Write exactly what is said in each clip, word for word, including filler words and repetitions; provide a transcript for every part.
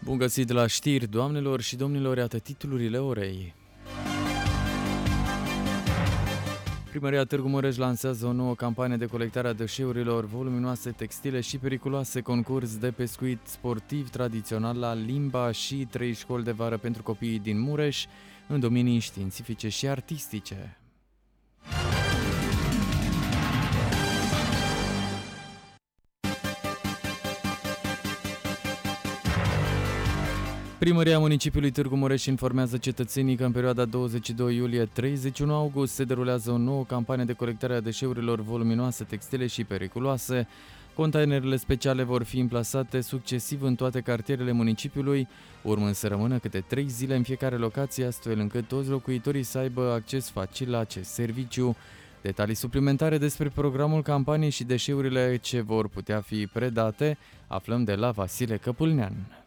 Bun găsit la știri, doamnelor și domnilor, iată titlurile orei. Primăria Târgu Mureș lansează o nouă campanie de colectare a deșeurilor voluminoase, textile și periculoase, concurs de pescuit sportiv tradițional la Limba și trei școli de vară pentru copiii din Mureș în domenii științifice și artistice. Primăria municipiului Târgu Mureș informează cetățenii că în perioada douăzeci și doi iulie - treizeci și unu august se derulează o nouă campanie de colectare a deșeurilor voluminoase, textile și periculoase. Containerele speciale vor fi amplasate succesiv în toate cartierele municipiului, urmând să rămână câte trei zile în fiecare locație, astfel încât toți locuitorii să aibă acces facil la acest serviciu. Detalii suplimentare despre programul campaniei și deșeurile ce vor putea fi predate aflăm de la Vasile Căpâlnean.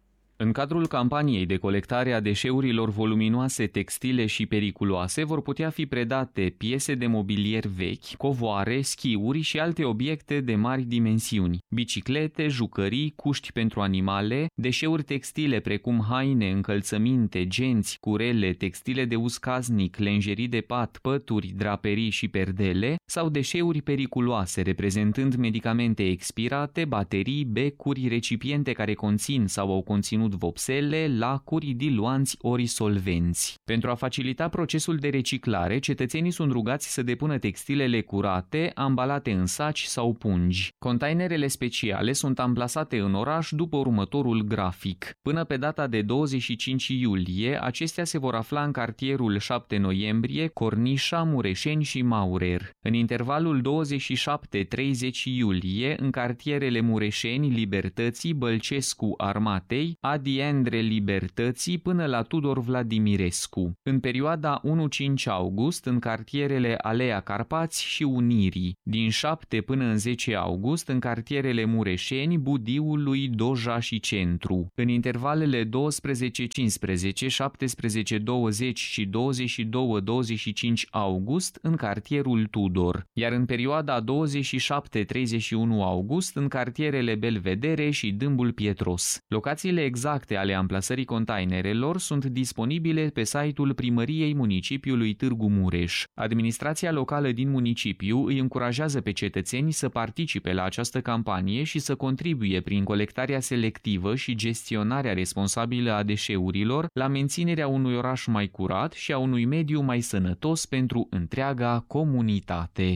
În cadrul campaniei de colectare a deșeurilor voluminoase, textile și periculoase vor putea fi predate piese de mobilier vechi, covoare, schiuri și alte obiecte de mari dimensiuni, biciclete, jucării, cuști pentru animale, deșeuri textile precum haine, încălțăminte, genți, curele, textile de uz casnic, lenjerii de pat, pături, draperii și perdele sau deșeuri periculoase reprezentând medicamente expirate, baterii, becuri, recipiente care conțin sau au conținut vopsele, lacuri, diluanți ori solvenți. Pentru a facilita procesul de reciclare, cetățenii sunt rugați să depună textilele curate, ambalate în saci sau pungi. Containerele speciale sunt amplasate în oraș după următorul grafic. Până pe data de douăzeci și cinci iulie, acestea se vor afla în cartierul șapte noiembrie, Cornișa, Mureșeni și Maurer. În intervalul douăzeci și șapte - treizeci iulie, în cartierele Mureșeni, Libertății, Bălcescu, Armatei, Adiendre Libertății până la Tudor Vladimirescu. În perioada unu - cinci august, în cartierele Alea Carpați și Unirii. Din șapte până în zece august, în cartierele Mureșeni, Budiului, Doja și Centru. În intervalele douăsprezece - cincisprezece, șaptesprezece - douăzeci și douăzeci și doi - douăzeci și cinci august, în cartierul Tudor. Iar în perioada douăzeci și șapte - treizeci și unu august, în cartierele Belvedere și Dâmbul Pietros. Locațiile exacte ale amplasării containerelor sunt disponibile pe site-ul Primăriei Municipiului Târgu Mureș. Administrația locală din municipiu îi încurajează pe cetățeni să participe la această campanie și să contribuie prin colectarea selectivă și gestionarea responsabilă a deșeurilor la menținerea unui oraș mai curat și a unui mediu mai sănătos pentru întreaga comunitate.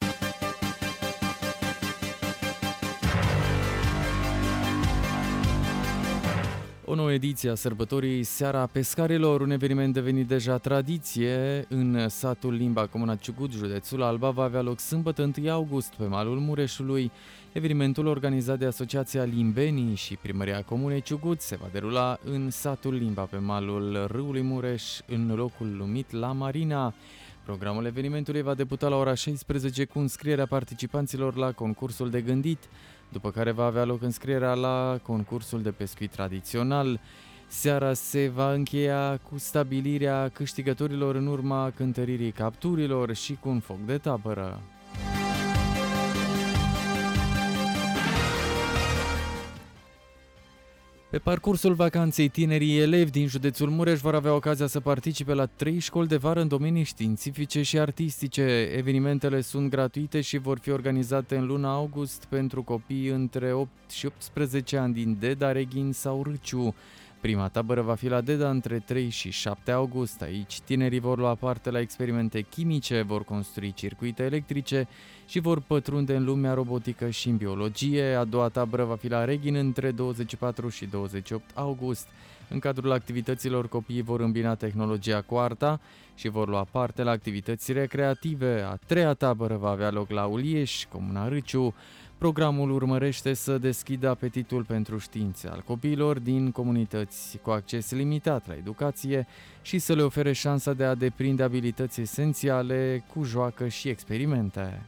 O nouă ediție a sărbătorii Seara Pescarilor, un eveniment devenit deja tradiție în satul Limba, comuna Ciugut, județul Alba, va avea loc sâmbătă întâi august pe malul Mureșului. Evenimentul, organizat de Asociația Limbenii și Primăria Comunei Ciugut, se va derula în satul Limba pe malul râului Mureș, în locul numit La Marina. Programul evenimentului va debuta la ora șaisprezece cu înscrierea participanților la concursul de gândit, după care va avea loc înscrierea la concursul de pescuit tradițional. Seara se va încheia cu stabilirea câștigătorilor în urma cântăririi capturilor și cu un foc de tabără. Pe parcursul vacanței, tinerii elevi din județul Mureș vor avea ocazia să participe la trei școli de vară în domenii științifice și artistice. Evenimentele sunt gratuite și vor fi organizate în luna august pentru copii între opt și optsprezece ani din Deda, Reghin sau Râciu. Prima tabără va fi la Deda între trei și șapte august. Aici tinerii vor lua parte la experimente chimice, vor construi circuite electrice și vor pătrunde în lumea robotică și în biologie. A doua tabără va fi la Reghin între douăzeci și patru și douăzeci și opt august. În cadrul activităților, copiii vor îmbina tehnologia cu arta și vor lua parte la activități recreative. A treia tabără va avea loc la Ulieș, comuna Râciu. Programul urmărește să deschidă apetitul pentru științe al copiilor din comunități cu acces limitat la educație și să le ofere șansa de a deprinde abilități esențiale cu joacă și experimente.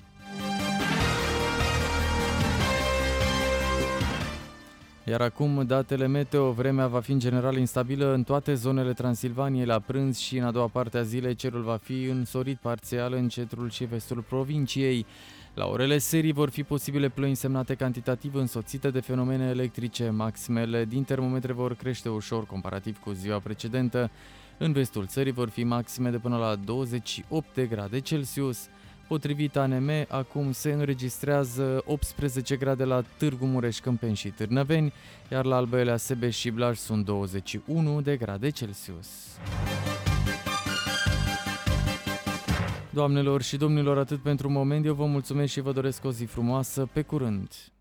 Iar acum datele meteo, vremea va fi în general instabilă în toate zonele Transilvaniei la prânz și în a doua parte a zilei cerul va fi însorit parțial în centrul și vestul provinciei. La orele serii vor fi posibile ploi însemnate cantitativ însoțite de fenomene electrice. Maximele din termometre vor crește ușor comparativ cu ziua precedentă. În vestul țării vor fi maxime de până la douăzeci și opt de grade Celsius. Potrivit A N M, acum se înregistrează optsprezece grade la Târgu Mureș, Câmpeni și Târnăveni, iar la Albaelea, Sebeș și Blaj sunt douăzeci și unu de grade Celsius. Doamnelor și domnilor, atât pentru moment, eu vă mulțumesc și vă doresc o zi frumoasă, pe curând!